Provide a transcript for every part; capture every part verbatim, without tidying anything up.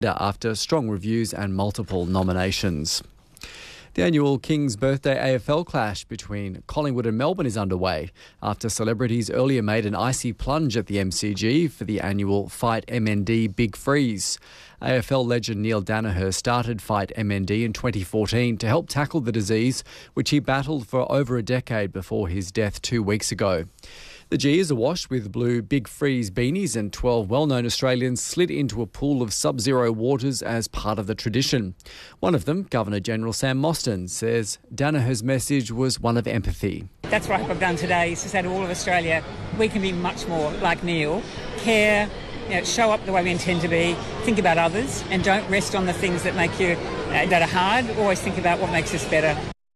after strong reviews and multiple nominations. The annual King's Birthday A F L clash between Collingwood and Melbourne is underway after celebrities earlier made an icy plunge at the M C G for the annual Fight M N D Big Freeze. A F L legend Neil Danaher started Fight M N D in twenty fourteen to help tackle the disease, which he battled for over a decade before his death two weeks ago. The G is awash with blue Big Freeze beanies, and twelve well-known Australians slid into a pool of sub-zero waters as part of the tradition. One of them, Governor-General Sam Mostyn, says Danaher's message was one of empathy. That's what I've done today, is to say to all of Australia, we can be much more like Neil, care, you know, show up the way we intend to be, think about others, and don't rest on the things that make you, uh, that are hard. Always think about what makes us better.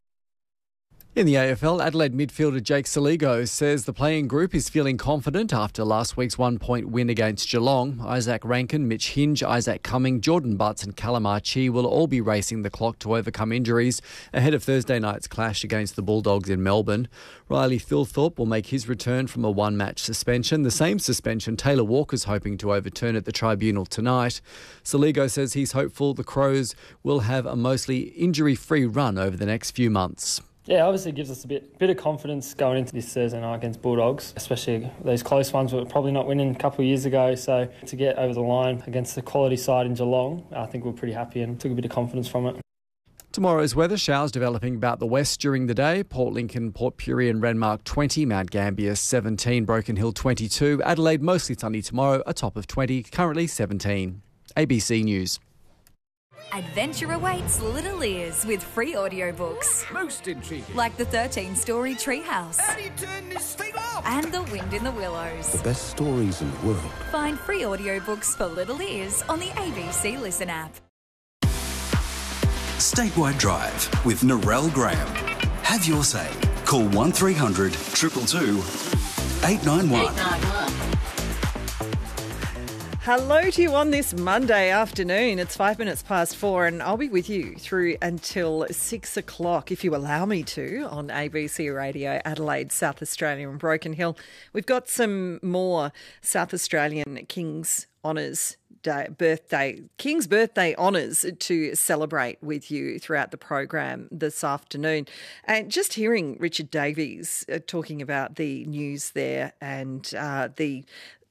In the A F L, Adelaide midfielder Jake Saligo says the playing group is feeling confident after last week's one-point win against Geelong. Isaac Rankin, Mitch Hinge, Isaac Cumming, Jordan Butts and Callum Archie will all be racing the clock to overcome injuries ahead of Thursday night's clash against the Bulldogs in Melbourne. Riley Thilthorpe will make his return from a one-match suspension, the same suspension Taylor Walker's hoping to overturn at the tribunal tonight. Saligo says he's hopeful the Crows will have a mostly injury-free run over the next few months. Yeah, obviously it gives us a bit bit of confidence going into this Thursday night against Bulldogs, especially those close ones we were probably not winning a couple of years ago. So to get over the line against the quality side in Geelong, I think we're pretty happy and took a bit of confidence from it. Tomorrow's weather, showers developing about the west during the day. Port Lincoln, Port Pirie and Renmark twenty, Mount Gambier seventeen, Broken Hill twenty-two, Adelaide mostly sunny tomorrow, a top of twenty, currently seventeen. A B C News. Adventure awaits little ears with free audiobooks. Most intriguing. Like the thirteen-storey Treehouse. How do you turn this thing off? And The Wind in the Willows. The best stories in the world. Find free audiobooks for little ears on the A B C Listen app. Statewide Drive with Narelle Graham. Have your say. Call one three hundred two two two eight nine one. Hello to you on this Monday afternoon. It's five minutes past four and I'll be with you through until six o'clock, if you allow me to, on A B C Radio Adelaide, South Australia and Broken Hill. We've got some more South Australian King's Honours Day, birthday, King's Birthday honours to celebrate with you throughout the program this afternoon. And just hearing Richard Davies uh, talking about the news there and uh, the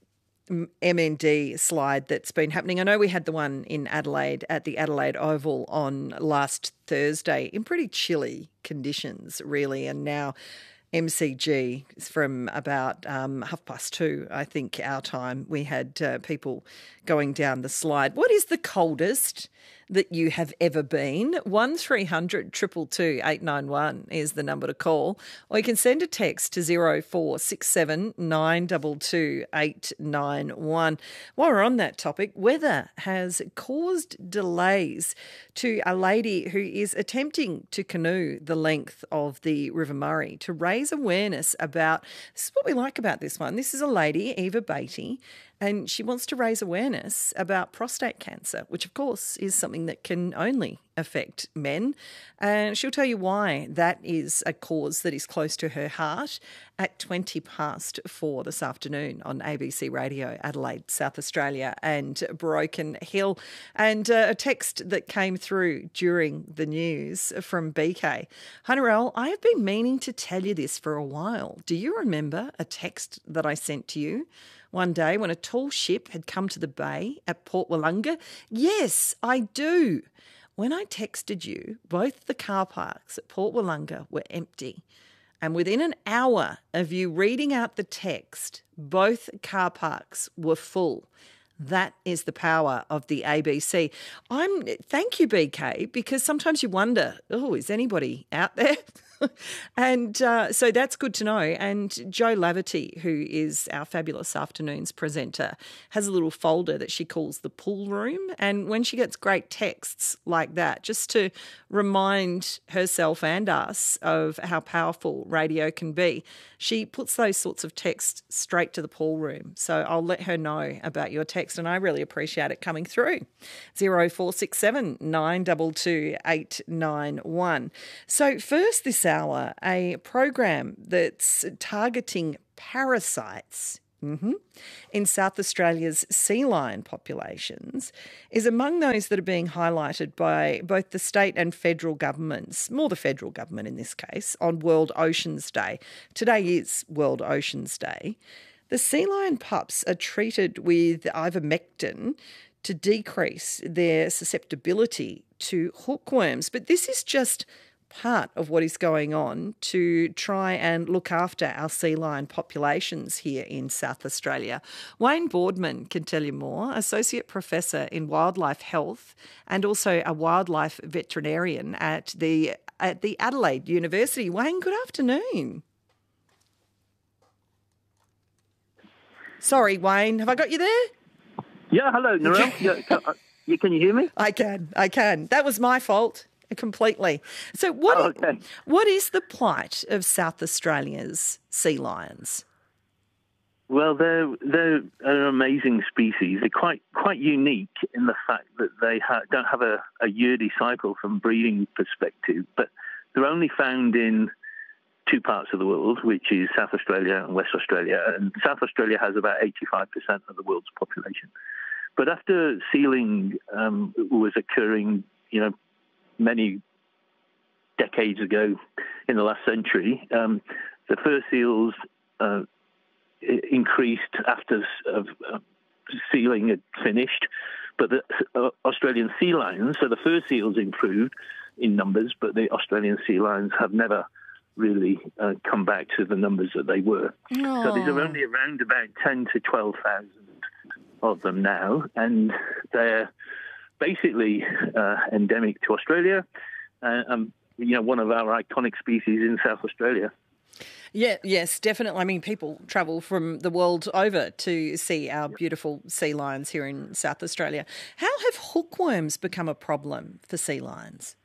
M N D slide that's been happening. I know we had the one in Adelaide at the Adelaide Oval on last Thursday in pretty chilly conditions, really, and now M C G from about um, half past two, I think, our time. We had uh, people going down the slide. What is the coldest that you have ever been? one three hundred two two two eight nine one is the number to call. Or you can send a text to zero four six seven nine two two eight nine one. While we're on that topic, weather has caused delays to a lady who is attempting to canoe the length of the River Murray to raise awareness about, this is what we like about this one. This is a lady, Eva Beatty, and she wants to raise awareness about prostate cancer, which of course is something that can only affect men. And she'll tell you why that is a cause that is close to her heart at twenty past four this afternoon on A B C Radio Adelaide, South Australia and Broken Hill. And uh, a text that came through during the news from B K. Hi, Narelle, I have been meaning to tell you this for a while. Do you remember a text that I sent to you one day when a tall ship had come to the bay at Port Wollonga? Yes, I do. When I texted you, both the car parks at Port Wollonga were empty. And within an hour of you reading out the text, both car parks were full. That is the power of the A B C. I'm thank you, B K, because sometimes you wonder, oh, is anybody out there? And uh, so that's good to know. And Jo Laverty, who is our fabulous afternoons presenter, has a little folder that she calls the pool room. And when she gets great texts like that, just to remind herself and us of how powerful radio can be, she puts those sorts of texts straight to the pool room. So I'll let her know about your text, and I really appreciate it coming through. zero four six seven nine two two eight nine one. So first this hour, a program that's targeting parasites Mm-hmm. In South Australia's sea lion populations is among those that are being highlighted by both the state and federal governments, more the federal government in this case, on World Oceans Day. Today is World Oceans Day. The sea lion pups are treated with ivermectin to decrease their susceptibility to hookworms. But this is just part of what is going on to try and look after our sea lion populations here in South Australia. Wayne Boardman can tell you more, Associate Professor in Wildlife Health and also a wildlife veterinarian at the at the Adelaide University. Wayne, good afternoon. Sorry, Wayne, have I got you there? Yeah, hello, Narelle. Yeah, can, uh, yeah, can you hear me? I can, I can. That was my fault completely. So what, oh, okay. what is the plight of South Australia's sea lions? Well, they're they're an amazing species. They're quite quite unique in the fact that they ha- don't have a, a yearly cycle from breeding perspective, but they're only found in two parts of the world, which is South Australia and West Australia. And South Australia has about eighty-five percent of the world's population. But after sealing um, was occurring, you know, many decades ago in the last century, um, the fur seals uh, increased after uh, sealing had finished. But the uh, Australian sea lions, so the fur seals improved in numbers, but the Australian sea lions have never really uh, come back to the numbers that they were. Aww. So there's only around about ten to twelve thousand of them now, and they're basically uh, endemic to Australia, uh, um, you know, one of our iconic species in South Australia. Yeah, yes, definitely. I mean, people travel from the world over to see our beautiful sea lions here in South Australia. How have hookworms become a problem for sea lions?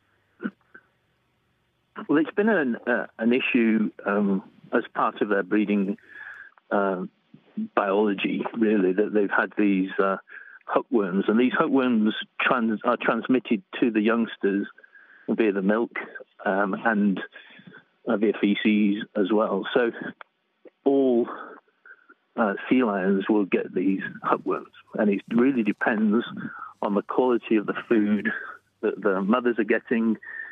Well, it's been an, uh, an issue um, as part of their breeding uh, biology, really, that they've had these uh, hookworms, and these hookworms trans- are transmitted to the youngsters via the milk um, and uh, via feces as well. So all uh, sea lions will get these hookworms, and it really depends on the quality of the food that the mothers are getting,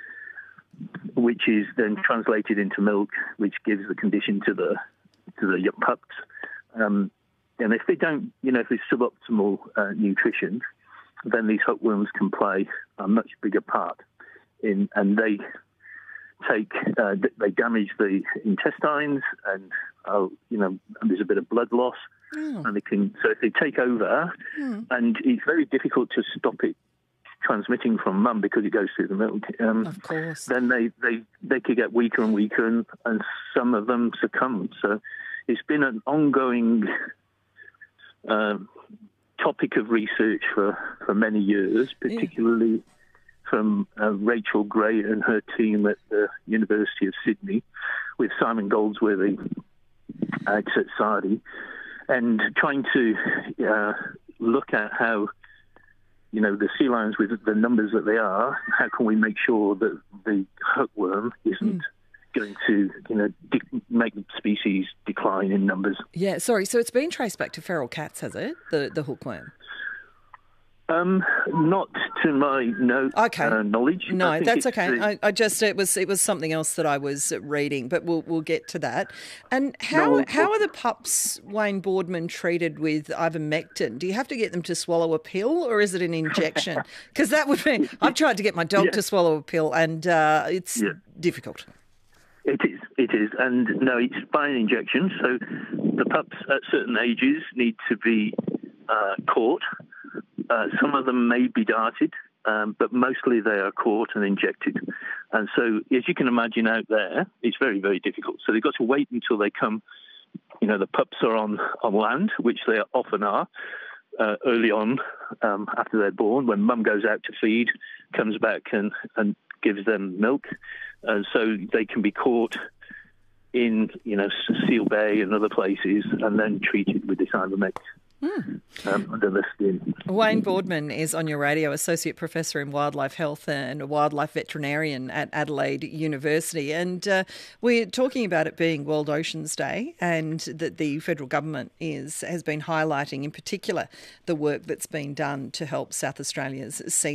which is then translated into milk, which gives the condition to the to the young pups. Um, and if they don't, you know, if it's suboptimal uh, nutrition, then these hookworms can play a much bigger part in, and they take, uh, they damage the intestines, and uh, you know, and there's a bit of blood loss, oh. and they can. So if they take over, mm. and it's very difficult to stop it transmitting from mum because it goes through the milk. Um, of course. Then they, they, they could get weaker and weaker, and, and some of them succumb. So it's been an ongoing uh, topic of research for, for many years, particularly yeah. from uh, Rachel Gray and her team at the University of Sydney with Simon Goldsworthy at Sadi, and trying to uh, look at how, you know, the sea lions with the numbers that they are, how can we make sure that the hookworm isn't mm. going to, you know, de- make the species decline in numbers? Yeah, sorry. So it's been traced back to feral cats, has it, the, the hookworm? Um, not to my no okay. uh, knowledge. No, that's okay. The... I, I just it was it was something else that I was reading, but we'll we'll get to that. And how no, how are the pups, Wayne Boardman, treated with ivermectin? Do you have to get them to swallow a pill, or is it an injection? Because that would be. I've tried to get my dog yeah. to swallow a pill, and uh, it's yeah. difficult. It is. It is, and no, it's by an injection. So the pups at certain ages need to be uh, caught. Uh, some of them may be darted, um, but mostly they are caught and injected. And so, as you can imagine out there, it's very, very difficult. So they've got to wait until they come, you know, the pups are on, on land, which they often are, uh, early on um, after they're born, when mum goes out to feed, comes back and, and gives them milk. And so they can be caught in, you know, Seal Bay and other places and then treated with this ivermectin. Mm. um, under the skin. Wayne Boardman is on your radio, Associate Professor in Wildlife Health and a Wildlife Veterinarian at Adelaide University. And uh, we're talking about it being World Oceans Day, and that the federal government is has been highlighting in particular the work that's been done to help South Australia's sea